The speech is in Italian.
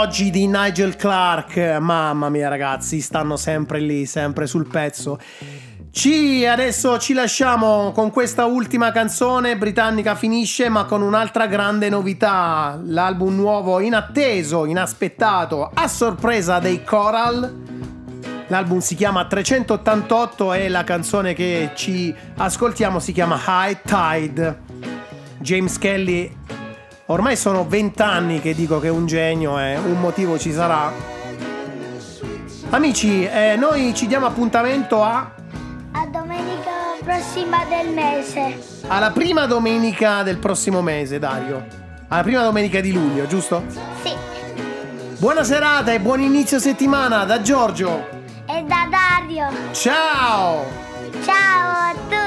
Oggi di Nigel Clark, mamma mia ragazzi, stanno sempre lì, sempre sul pezzo. Adesso ci lasciamo con questa ultima canzone britannica, finisce ma con un'altra grande novità, l'album nuovo inatteso, inaspettato, a sorpresa dei Coral. L'album si chiama 388 e la canzone che ci ascoltiamo si chiama High Tide. James Kelly, ormai sono 20 anni che dico che è un genio e un motivo ci sarà. Amici, noi ci diamo appuntamento a domenica prossima del mese. alla prima domenica del prossimo mese, Dario. Alla prima domenica di luglio, giusto? Sì. Buona serata e buon inizio settimana da Giorgio E da Dario. Ciao. Ciao a tutti.